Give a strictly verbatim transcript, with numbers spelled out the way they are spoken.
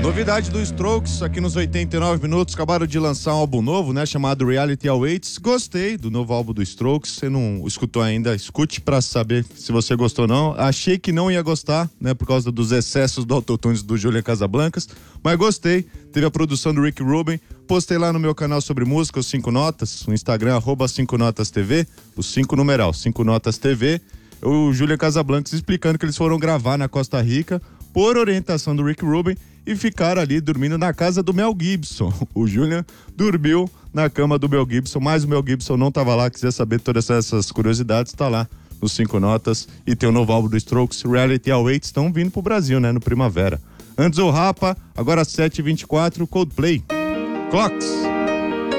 Novidade do Strokes aqui nos oitenta e nove minutos, acabaram de lançar um álbum novo, né, chamado Reality Awaits. Gostei do novo álbum do Strokes, você não escutou ainda, escute pra saber se você gostou ou não. Achei que não ia gostar, né, por causa dos excessos do autotune do Julian Casablancas, mas gostei. Teve a produção do Rick Rubin, postei lá no meu canal sobre música, os Cinco Notas, no Instagram, arroba Cinco Notas T V, o cinco numeral, Cinco Notas T V, o Julian Casablancas explicando que eles foram gravar na Costa Rica, por orientação do Rick Rubin, e ficaram ali dormindo na casa do Mel Gibson. O Julian dormiu na cama do Mel Gibson, mas o Mel Gibson não estava lá. Quiser saber todas essas curiosidades, tá lá nos Cinco Notas. E tem o novo álbum do Strokes, Reality Awaits, estão vindo pro Brasil, né, no Primavera. Antes o Rapa, agora sete e vinte e quatro, Coldplay. Clocks.